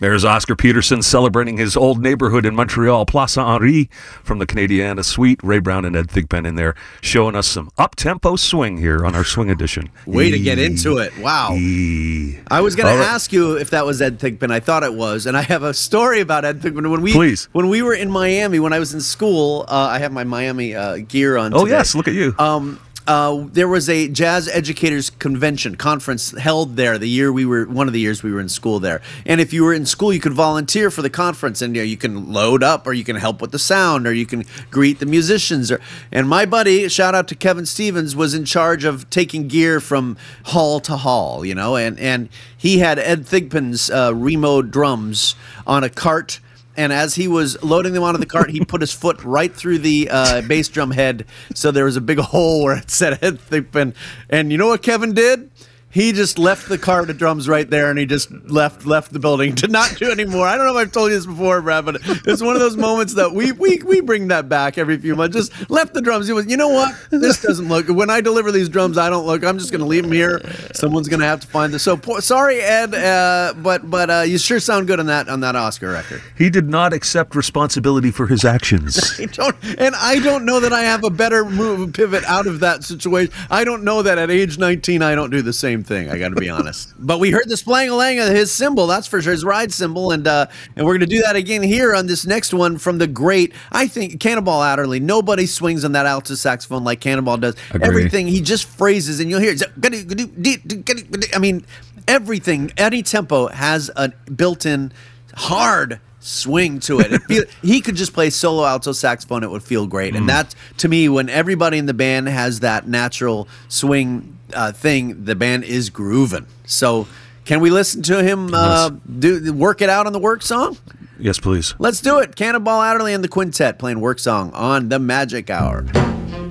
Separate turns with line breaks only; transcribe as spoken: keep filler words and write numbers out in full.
There's Oscar Peterson celebrating his old neighborhood in Montreal, Place Henri, from the Canadiana Suite. Ray Brown and Ed Thigpen in there showing us some up-tempo swing here on our swing edition.
Way to get into it. Wow.
E-
I was going
All
to
right.
ask you if that was Ed Thigpen. I thought it was. And I have a story about Ed Thigpen. When we,
Please.
When we were in Miami, when I was in school, uh, I have my Miami uh, gear on
Oh,
today.
yes, look at you.
Um, uh, there was a jazz educators convention conference held there the year we were one of the years we were in school there. And if you were in school, you could volunteer for the conference, and you know, you can load up, or you can help with the sound, or you can greet the musicians. Or and my buddy, shout out to Kevin Stevens, was in charge of taking gear from hall to hall. You know, and and he had Ed Thigpen's uh, Remo drums on a cart. And as he was loading them onto the cart, he put his foot right through the uh, bass drum head, so there was a big hole where it said Ed Thigpen. And you know what Kevin did? He just left the cart of drums right there, and he just left left the building. Did not do anymore. I don't know if I've told you this before, Brad, but it's one of those moments that we we we bring that back every few months. Just left the drums. He was, you know what? This doesn't look. When I deliver these drums, I don't look. I'm just going to leave them here. Someone's going to have to find this. So poor, sorry, Ed, uh, but but uh, you sure sound good on that on that Oscar record.
He did not accept responsibility for his actions.
I don't, and I don't know that I have a better move pivot out of that situation. I don't know that at age nineteen I don't do the same thing. I got to be honest. But we heard the splang-a-lang of his cymbal, that's for sure, his ride cymbal, and uh, and we're going to do that again here on this next one from the great, I think, Cannonball Adderley. Nobody swings on that alto saxophone like Cannonball does.
Agree.
Everything, he just phrases, and you'll hear it. I mean, everything, any tempo has a built-in hard swing to it. It feel, he could just play solo alto saxophone, it would feel great. And that, to me, when everybody in the band has that natural swing uh, thing, the band is grooving. So can we listen to him uh, do work it out on the work song?
Yes, please.
Let's do it. Cannonball Adderley and the Quintet playing work song on the Magic Hour.